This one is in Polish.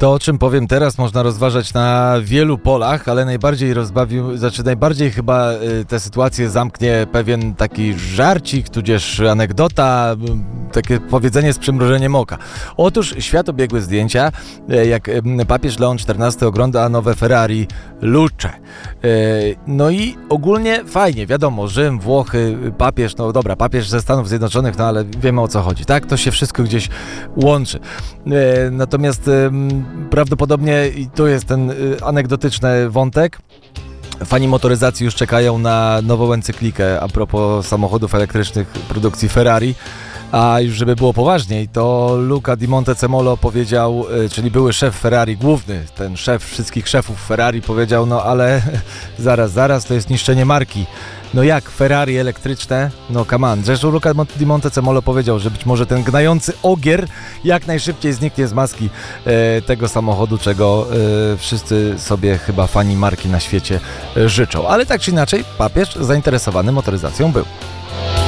To, o czym powiem teraz, można rozważać na wielu polach, ale najbardziej chyba tę sytuację zamknie pewien taki żarcik, tudzież anegdota, takie powiedzenie z przymrużeniem oka. Otóż świat obiegły zdjęcia, jak papież Leon XIV ogląda nowe Ferrari Luce. No i ogólnie fajnie, wiadomo, Rzym, Włochy, papież, no dobra, papież ze Stanów Zjednoczonych, no ale wiemy, o co chodzi, tak? To się wszystko gdzieś łączy. Natomiast prawdopodobnie, i tu jest ten anegdotyczny wątek, fani motoryzacji już czekają na nową encyklikę a propos samochodów elektrycznych produkcji Ferrari. A już żeby było poważniej, to Luca di Montezemolo powiedział, czyli były szef Ferrari, główny, ten szef wszystkich szefów Ferrari powiedział, no ale zaraz, to jest niszczenie marki. No jak, Ferrari elektryczne? No come on. Zresztą Luca di Montezemolo powiedział, że być może ten gnający ogier jak najszybciej zniknie z maski tego samochodu, czego wszyscy sobie chyba fani marki na świecie życzą. Ale tak czy inaczej, papież zainteresowany motoryzacją był.